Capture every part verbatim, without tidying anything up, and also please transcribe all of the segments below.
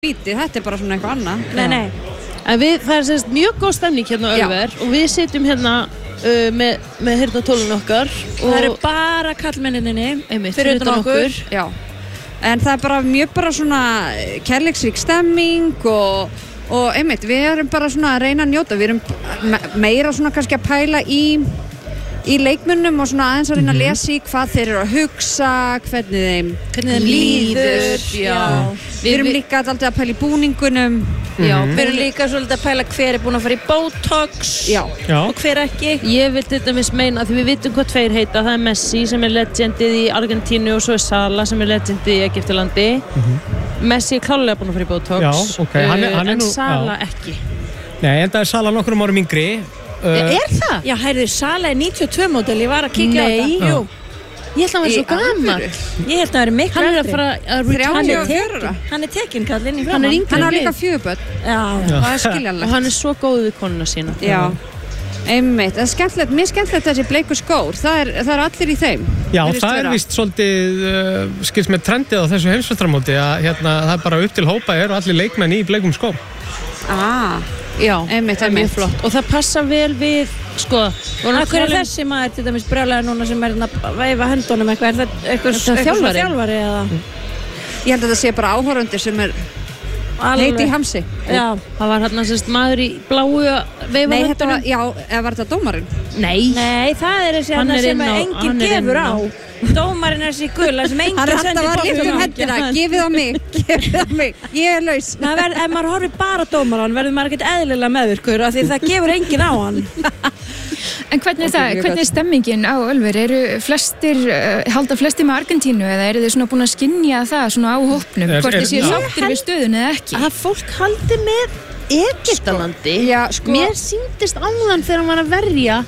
Bítið, þetta er bara svona eitthvað annað. Nei, nei. En við, það er sérst mjög góð stemning hérna á Ölver og við sitjum hérna uh, með, með heyrnartólun okkar og það eru bara kallmenninni einmitt, fyrir utan okkur. Já, en það er bara mjög bara svona kærleiksrík stemming og, og einmitt, við erum bara svona að reyna að njóta, við erum meira svona kannski að pæla í í leikmönnum og svona aðeins að reyna að lesa í hvað þeir eru að hugsa, hvernig þeim, hvernig þeim líður. Já. Við erum líka alltaf að pæla í búningunum. Já, við erum líka svolítið að pæla hver er búinn að fara í Botox Já. Já. og hver ekki. Ég vil til dæmis meina að því við vitum hvað tveir heita, það er Messi sem er legendið í Argentínu og svo er Sala sem er legendið í Egyptalandi. Mm-hmm. Messi er klárlega búinn að fara í Botox, já, okay. hann er, hann er en nú, Sala já. ekki. Nei, en það er Sala nokkrum árum yngri. Uh, er það? Já, heyrðu, Sala er níutíu og tvö módel, ég var að kíkja á Nei. þetta. Jú. Ég held að hann var svo gammal. Ég held að það er miklu Hann er að fara að þrjátíu og fjögur. Hann er tekinn kallinn í Hann er framan. yngri Hann á en líka við. fjögur börn. Já, og það er skiljanlegt. Og hann er svo góð við konuna sína. Já, einmitt, það er skemmtilegt, mér skemmtilegt þessi bleiku skór, það er, það er allir í þeim. Já, Virðist það er vera. víst svolítið uh, skilst með trendið á þessu heimsvættarmóti að hérna, það er bara upp til hópa eru allir leikmenn í bleikum skóm. Ah, Já, einmitt, það er mjög einmitt. flott. Og það passa vel við, sko, Akkur er þessi maður til dæmis brjálæður núna sem er að veifa höndunum eitthvað, er það eitthvað, Er það eitthvað svona þjálfari? þjálfari eða? Ég held að það sé bara áhorfundir sem er heiti í hamsi. Já, það var hérna sérst maður í bláu að veifa Nei, þetta höndunum. var, já, eða var þetta dómarinn? Nei. nei, það er þessi Hann hérna er sem inn á- enginn hann er gefur inn á. á. Dómarinn er þessi gula sem Hann enginn er alltaf sendir að lyfta um boltanum. hendina, gefið á mig, gefið á mig, ég er laus. Það verð, ef maður horfir bara á dómarann verður maður ekkert eðlilega meðvirkur af því það gefur enginn á hann. En hvernig er það, mjög hvernig er stemmingin á Ölver? Eru flestir, uh, halda flestir með Argentínu eða eru þið svona búin að skynja það svona á hópnum? Er- Hvort er- þið séu Já. sáttir við stöðun eða ekki? Að fólk haldi með Egyptalandi. Já, sko- Mér síndist áðan þegar hann var að verja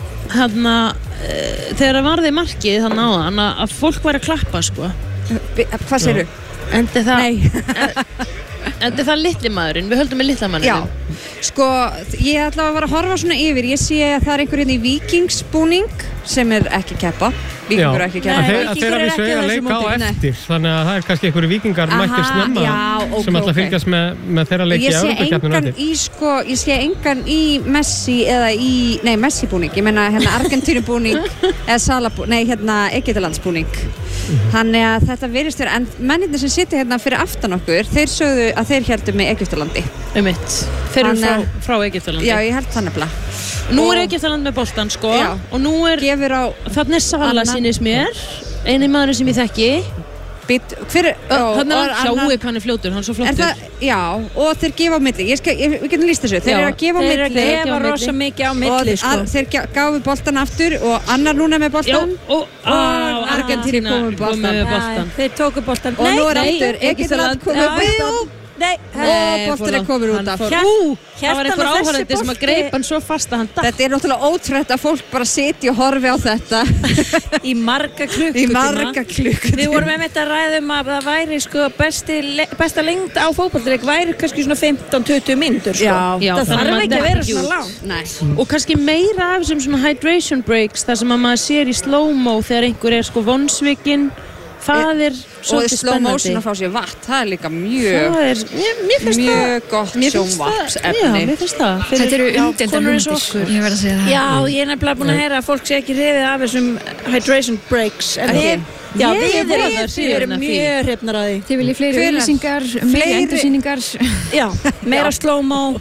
hann uh, þegar það varði markið hann áðan að, að fólk væri að klappa, sko. Hvað segirðu? Endi það, Nei. endi það litli maðurinn, við höldum með litla Já, manninn. sko, ég ætla að vera að horfa svona yfir, ég sé að það er einhver hérna í vikingsbúning sem er ekki keppa, vikingur er ekki Að keppa. Nei, þeir, að Víkingur þeir er að ekki vissu á eiga að þessu leika á móti, nei. eftir þannig að það er kannski einhverju vikingar Aha, mættir snemma já, ok, sem ætla að ok. fylgjast með, með þeirra leiki Ég í sé Evrópukeppninni engan eftir. í, sko, ég sé engan í Messi eða í, nei, Messi búning, ég meina hérna Argentínu búning eða Sala búning, nei, hérna Egyptalands búning. Þannig að þetta virðist vera, en mennirnir sem sitja hérna fyrir aftan okkur, þeir sögðu að þeir heldur með Egyptalandi. Um mitt. Þeir eru frá, Þannig- frá Egyptalandi. Já, ég held það nefnilega. Nú er Og- Egyptaland með boltan, sko. Já. Og nú er, Gefur á, þannig er Sala Annan. sýnist mér, eini maðurinn sem ég þekki. bit, hver, Þannig og er hann annar- sjáu hvað hann er fljótur, hann er svo Er flottur. það, já, og þeir gefa á milli, ég skal, ég, við getum líst þessu, þeir Já, eru að gefa á Þeir eru að milli gefa á milli. rosa mikið á og milli, sko. að, þeir ge- gáfu boltan aftur og annar núna með Já, boltan og, Og Argentína kom með boltan. með Já, boltan. þeir tóku boltan. og nú er nei, aftur Egyptaland Egyptaland komið Já, með boltan jú, nei, og boltan er komin út af. Fór, Hér- ú, það hérna var einhver með þessi áhörðandi sem að bolti- greip hann svo fast að hann datt. Þetta er náttúrulega ótrúlegt að fólk bara sitja og horfi á þetta í marga klukkutíma. í marga klukkutíma. Við vorum einmitt að ræða um að það væri sko besti, le- besta lengd á fótboltaleik væri kannski svona fimmtán til tuttugu mínútur, sko. Já, Já, það þannig að þarf maður ekki að vera detti svona út. langt. Nei. Og kannski meira af þessum svona hydration breaks þar sem að maður sér í slow-mo þegar einhver er sko vonsvikinn. Það er og svolítið slow motion spennandi. að fá sér vatn, það er líka mjög Það er, mér, mér finnst það mjög gott mér finnst það- Já, sjónvarpsefni. mér finnst það. Fyrir- Þetta eru já, umdeildar konur eins og hugmyndir, okkur. ég verð að segja það. Já, ég er nefnilega búin að heyra að fólk sé ekki hrifið af þessum hydration breaks. En Ekki? við, já, Ég við er erum, voða við hrifin erum af því. mjög hrifnar af því. Þið viljið fleiri Hvenær? auglýsingar, meiri Fleiri- endursýningar. Já, meira slow-mo.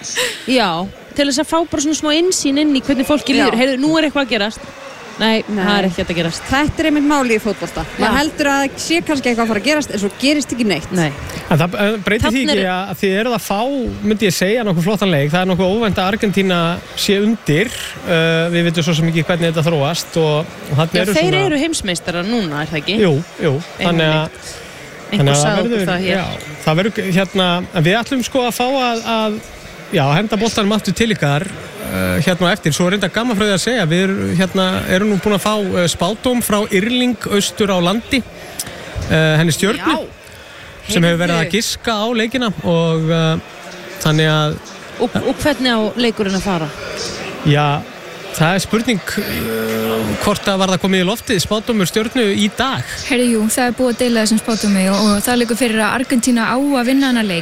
Já, til þess að fá bara svona smá innsýn inn í hvernig fólki Já. líður. Heyrðu, nú er eitthvað að gerast. Nei, Nei. það er ekki að gerast. Þetta er einmitt máli í fótbolta. Já. Maður heldur að það sé kannski eitthvað að fara að gerast en svo gerist ekki neitt. Nei. En það eh, breytir því Þarna ekki er- að þið eruð að fá, myndi ég segja, nokkuð flottan leik. Það er nokkuð óvænt að Argentína sé undir. Uh, við veitum svo sem ekki hvernig þetta þróast og, og þarna Já, eru þeir svona... eru heimsmeistarar núna, er það ekki? Jú, jú. Þannig að, Einhver að sagði okkur verður, það hér. já, það verður hérna, en við ætlum sko að fá að, að já, henda boltanum aftur til ykkar uh, hérna á eftir. Svo er reynda gaman frá því að segja, við erum, hérna, erum nú búin að fá uh, spádóm frá Yrling austur á landi, uh, henni Stjörnu. Já. Sem hefur verið Heyrðu. að giska á leikina og uh, þannig að Og, og hvernig á leikurinn að fara? já, Það er spurning uh, hvort að var það komið í loftið spádómur Stjörnu í dag. Herri, jú, það er búið að deila þessum spádómi og, og það liggur fyrir að Argentína á að vinna hana leik